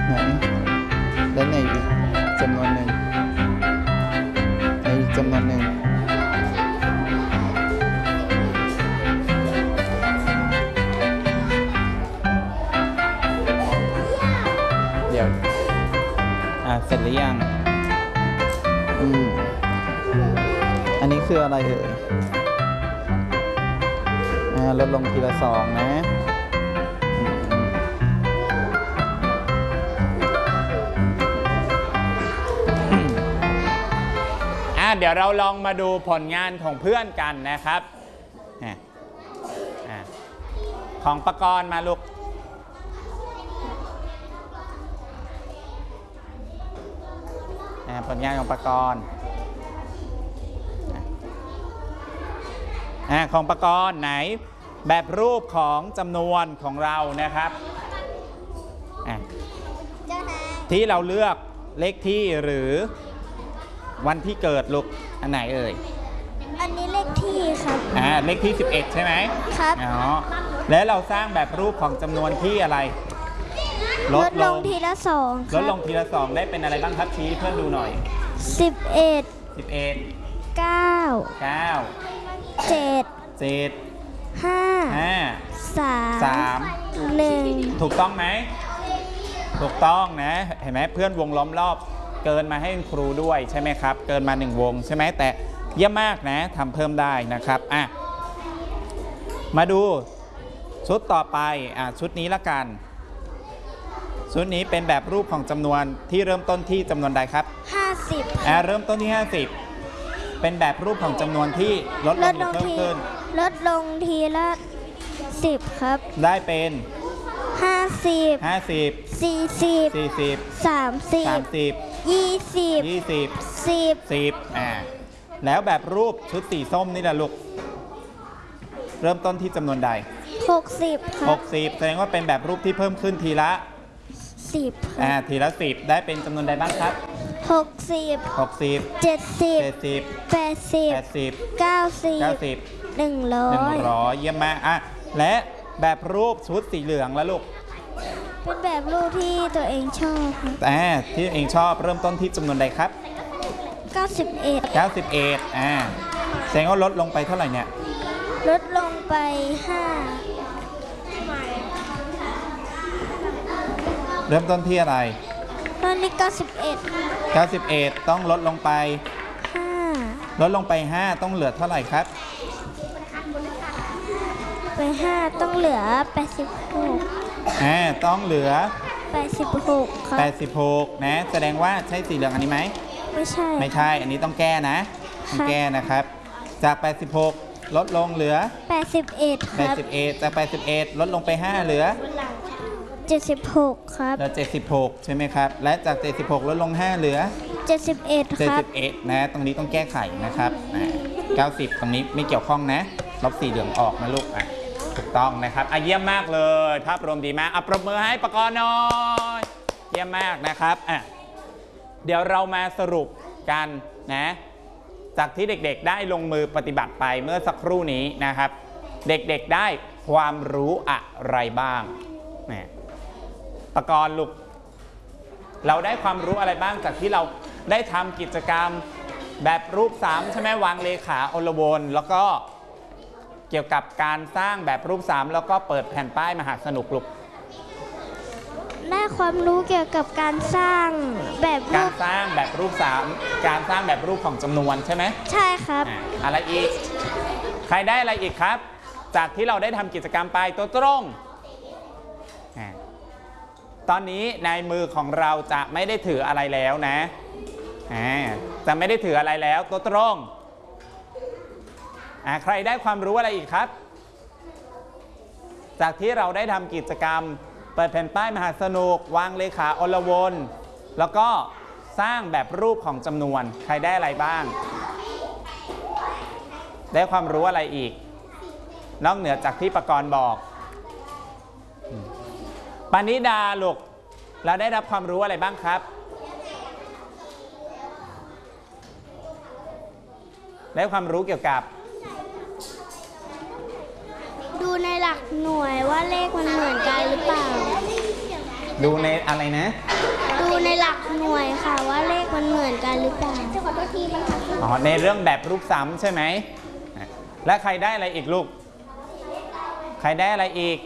ไหนและในอีกจำนวนหนึ่งในอีกจำนวนหนึ่งเดี๋ยวเสร็จหรือยังอันนี้คืออะไรเอ่ยลดลงทีละ2นะเดี๋ยวเราลองมาดูผลงานของเพื่อนกันนะครับของปกรณ์มาลูกผลงานของปกรณ์ของปกรณ์ไหนแบบรูปของจำนวนของเรานะครับที่เราเลือกเลขที่หรือวันที่เกิดลูกอันไหนเอ่ยอันนี้เลขที่ครับเลขที่11ใช่ไหมครับแล้วเราสร้างแบบรูปของจำนวนที่อะไรลดลงทีละ2 ลดลงทีละ2ได้เป็นอะไรบ้างครับชี้เพื่อนดูหน่อย 11 9 7 5 3 1 ถูกต้องไหมถูกต้องนะเห็นไหมเพื่อนวงล้อมรอบเกินมาให้ครูด้วยใช่ไหมครับเกินมา1วงใช่ไหมแต่เยี่ยมมากนะทำเพิ่มได้นะครับมาดูชุดต่อไปชุดนี้ละกันชุดนี้เป็นแบบรูปของจำนวนที่เริ่มต้นที่จำนวนใดครับ 50 เริ่มต้นที่50เป็นแบบรูปของจำนวนที่ลดลงหรือเพิ่มขึ้นลดลงทีละ10ครับได้เป็น 50 40 30 20 10แล้วแบบรูปชุดสีส้มนี่แหละลูกเริ่มต้นที่จำนวนใด 60ครับ 60แสดงว่าเป็นแบบรูปที่เพิ่มขึ้นทีละ10ทีละ10ได้เป็นจำนวนใดบ้างครับ 60 70 80 90 100 เยี่ยมมากและแบบรูปชุดสีเหลืองแล้วลูกเป็นแบบรูปที่ตัวเองชอบที่เองชอบเริ่มต้นที่จำนวนใดครับ 91 แสดงว่าลดลงไปเท่าไหร่เนี่ยลดลงไป 5เริ่มต้นที่อะไรตอนนี้ 91ต้องลดลงไป5ต้องเหลือเท่าไหร่ครับไป5ต้องเหลือ86 ต้องเหลือ 86ครับ 86นะแสดงว่าใช่สีเหลืองอันนี้ไหมไม่ใช่อันนี้ต้องแก้นะต้องแก้นะครับจาก86ลดลงเหลือ 81ครับจาก81ลดลงไป5เหลือ 76ครับเหลือ76ใช่ไหมครับและจาก76ลดลง5เหลือ 71ครับ 71นะตรงนี้ต้องแก้ไขนะครับ90ตรงนี้ไม่เกี่ยวข้องนะลบสีเหลืองออกนะลูกถูกต้องนะครับเยี่ยมมากเลยภาพรวมดีมากปรบมือให้ปกรณ์หน่อยเยี่ยมมากนะครับเดี๋ยวเรามาสรุปกันนะจากที่เด็กๆได้ลงมือปฏิบัติไปเมื่อสักครู่นี้นะครับเด็กๆได้ความรู้อะไรบ้างปกรณ์ลูกเราได้ความรู้อะไรบ้างจากที่เราได้ทำกิจกรรมแบบรูป3ใช่ไหมวางเลขาอลวนแล้วก็เกี่ยวกับการสร้างแบบรูป3แล้วก็เปิดแผ่นป้ายมหาสนุกลูกได้ความรู้เกี่ยวกับการสร้างแบบรูปการสร้างแบบรูป3การสร้างแบบรูปของจำนวนใช่ไหมใช่ครับอะไรอีกใครได้อะไรอีกครับจากที่เราได้ทำกิจกรรมไปตัวตรงตอนนี้ในมือของเราจะไม่ได้ถืออะไรแล้วนะจะไม่ได้ถืออะไรแล้วตัวตรงใครได้ความรู้อะไรอีกครับจากที่เราได้ทำกิจกรรมเปิดแผ่นป้ายมหาสนุกวางเลขาอลวนแล้วก็สร้างแบบรูปของจำนวนใครได้อะไรบ้างได้ความรู้อะไรอีกนอกเหนือจากที่ปกรณ์บอกปณิดาลูกเราได้รับความรู้อะไรบ้างครับได้ความรู้เกี่ยวกับดูในหลักหน่วยว่าเลขมันเหมือนกันหรือเปล่าดูในอะไรนะดูในหลักหน่วยค่ะว่าเลขมันเหมือนกันหรือเปล่าจะขอโทษทีมันค่ะอ๋อในเรื่องแบบรูปซ้ำใช่ไหมและใครได้อะไรอีกลูกใครได้อะไรอีก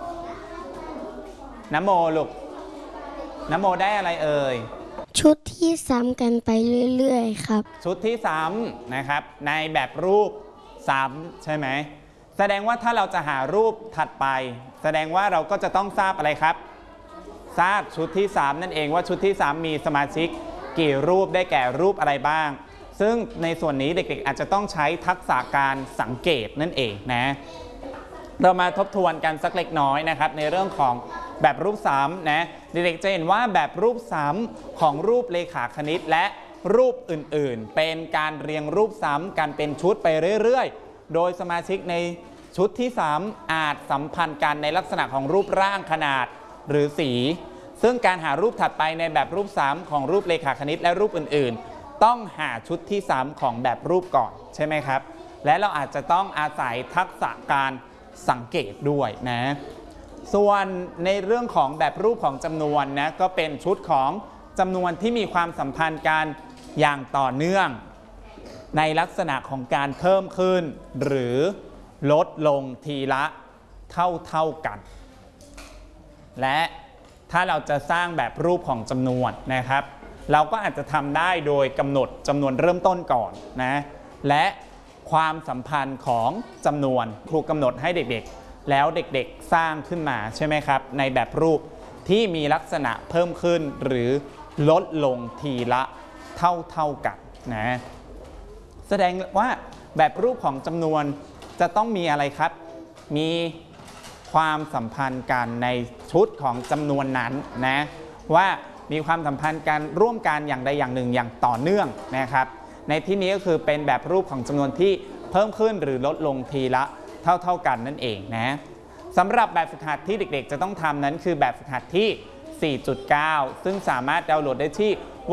น้ำโมลูกน้ำโมได้อะไรเอ่ยชุดที่ซ้ำกันไปเรื่อยๆครับชุดที่ซ้ำนะครับในแบบรูปซ้ำใช่ไหมแสดงว่าถ้าเราจะหารูปถัดไปแสดงว่าเราก็จะต้องทราบอะไรครับทราบชุดที่3นั่นเองว่าชุดที่3มีสมาชิกกี่รูปได้แก่รูปอะไรบ้างซึ่งในส่วนนี้เด็กๆอาจจะต้องใช้ทักษะการสังเกตนั่นเองนะเรามาทบทวนกันสักเล็กน้อยนะครับในเรื่องของแบบรูปซ้ำนะเด็กๆจะเห็นว่าแบบรูปซ้ำของรูปเรขาคณิตและรูปอื่นๆเป็นการเรียงรูปซ้ำกันเป็นชุดไปเรื่อยๆโดยสมาชิกในชุดที่3อาจสัมพันธ์กันในลักษณะของรูปร่างขนาดหรือสีซึ่งการหารูปถัดไปในแบบรูปซ้ำของรูปเรขาคณิตและรูปอื่นๆต้องหาชุดที่3ของแบบรูปก่อนใช่ไหมครับและเราอาจจะต้องอาศัยทักษะการสังเกตด้วยนะส่วนในเรื่องของแบบรูปของจำนวนนะก็เป็นชุดของจำนวนที่มีความสัมพันธ์กันอย่างต่อเนื่องในลักษณะของการเพิ่มขึ้นหรือลดลงทีละเท่ากันและถ้าเราจะสร้างแบบรูปของจำนวนนะครับเราก็อาจจะทำได้โดยกำหนดจำนวนเริ่มต้นก่อนนะและความสัมพันธ์ของจำนวนครูกำหนดให้เด็กๆแล้วเด็กๆสร้างขึ้นมาใช่ไหมครับในแบบรูปที่มีลักษณะเพิ่มขึ้นหรือลดลงทีละเท่ากันนะแสดงว่าแบบรูปของจำนวนจะต้องมีอะไรครับมีความสัมพันธ์กันในชุดของจำนวนนั้นนะว่ามีความสัมพันธ์กันร่วมกันอย่างใดอย่างหนึ่งอย่างต่อเนื่องนะครับในที่นี้ก็คือเป็นแบบรูปของจำนวนที่เพิ่มขึ้นหรือลดลงทีละเท่ากันนั่นเองนะสำหรับแบบฝึกหัดที่เด็กๆจะต้องทำนั้นคือแบบฝึกหัดที่ 4.9 ซึ่งสามารถดาวน์โหลดได้ที่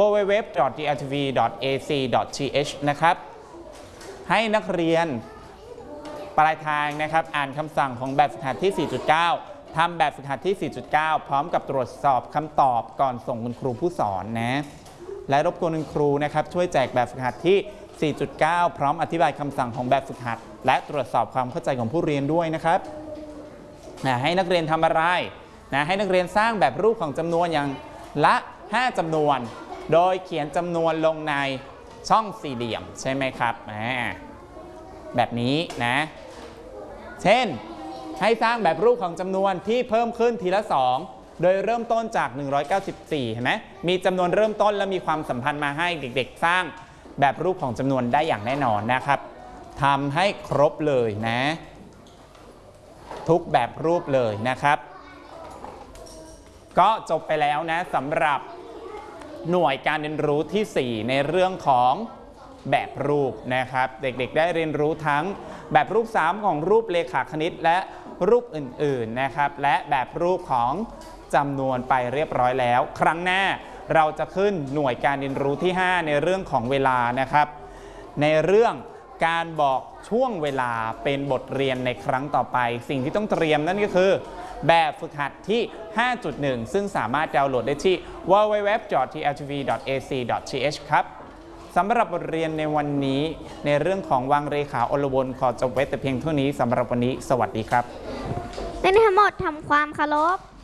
www.drtv.ac.th นะครับให้นักเรียนปลายทางนะครับอ่านคำสั่งของแบบฝึกหัดที่ 4.9 ทำแบบฝึกหัดที่ 4.9 พร้อมกับตรวจสอบคำตอบก่อนส่งคุณครูผู้สอนนะและรบกวนคุณครูนะครับช่วยแจกแบบฝึกหัดที่ 4.9 พร้อมอธิบายคำสั่งของแบบฝึกหัดและตรวจสอบความเข้าใจของผู้เรียนด้วยนะครับให้นักเรียนทำอะไรนะให้นักเรียนสร้างแบบรูปของจำนวนอย่างละ5จำนวนโดยเขียนจำนวนลงในช่องสี่เหลี่ยมใช่ไหมครับแบบนี้นะเช่นให้สร้างแบบรูปของจำนวนที่เพิ่มขึ้นทีละ2โดยเริ่มต้นจาก194เห็นไหมมีจำนวนเริ่มต้นและมีความสัมพันธ์มาให้เด็กๆสร้างแบบรูปของจำนวนได้อย่างแน่นอนนะครับทำให้ครบเลยนะทุกแบบรูปเลยนะครับก็จบไปแล้วนะสำหรับหน่วยการเรียนรู้ที่ 4ในเรื่องของแบบรูปนะครับเด็กๆได้เรียนรู้ทั้งแบบรูป3ของรูปเรขาคณิตและรูปอื่นๆนะครับและแบบรูปของจำนวนไปเรียบร้อยแล้วครั้งหน้าเราจะขึ้นหน่วยการเรียนรู้ที่ 5ในเรื่องของเวลานะครับในเรื่องการบอกช่วงเวลาเป็นบทเรียนในครั้งต่อไปสิ่งที่ต้องเตรียมนั่นก็คือแบบฝึกหัดที่ 5.1 ซึ่งสามารถดาวน์โหลดได้ที่ www.drtv.ac.th ครับสำหรับบทเรียนในวันนี้ในเรื่องของวางเรขาอลวนขอจบไว้แต่เพียงเท่านี้สำหรับวันนี้สวัสดีครับในทั้งหมดทำความเคารพ